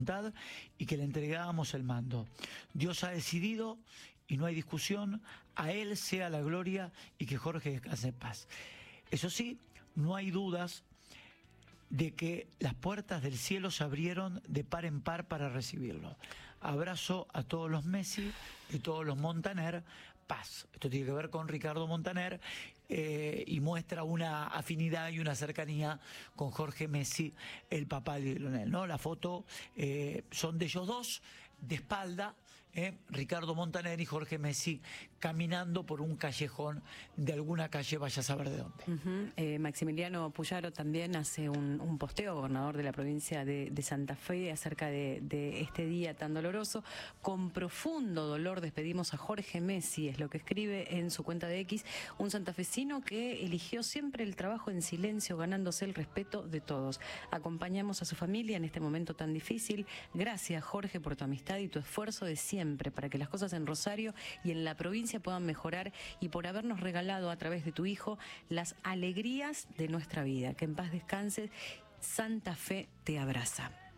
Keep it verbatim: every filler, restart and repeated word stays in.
y que le entregábamos el mando. Dios ha decidido y no hay discusión, a Él sea la gloria y que Jorge descanse en paz. Eso sí, no hay dudas de que las puertas del cielo se abrieron de par en par para recibirlo. Abrazo a todos los Messi y todos los Montaner, paz. Esto tiene que ver con Ricardo Montaner eh, y muestra una afinidad y una cercanía con Jorge Messi, el papá de Lionel, ¿no? La foto eh, son de ellos dos, de espalda, eh, Ricardo Montaner y Jorge Messi caminando por un callejón de alguna calle, vaya a saber de dónde. Uh-huh. eh, Maximiliano Puyaro también hace un, un posteo, gobernador de la provincia de, de Santa Fe, acerca de, de este día tan doloroso. Con profundo dolor despedimos a Jorge Messi, es lo que escribe en su cuenta de X, un santafesino que eligió siempre el trabajo en silencio, ganándose el respeto de todos. Acompañamos a su familia en este momento tan difícil. Gracias, Jorge, por tu amistad y tu esfuerzo de siempre para que las cosas en Rosario y en la provincia puedan mejorar, y por habernos regalado a través de tu hijo las alegrías de nuestra vida. Que en paz descanses. Santa Fe te abraza.